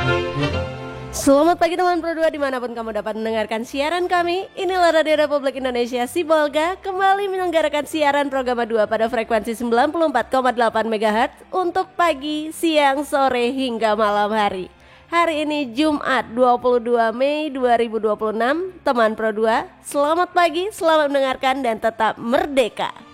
Selamat pagi teman Pro 2 dimanapun kamu dapat mendengarkan siaran kami. Inilah Radio Republik Indonesia Sibolga kembali menyelenggarakan siaran program 2 pada frekuensi 94,8 MHz untuk pagi, siang, sore hingga malam hari. Hari ini Jumat 22 Mei 2026. Teman Pro 2, selamat pagi, selamat mendengarkan dan tetap merdeka.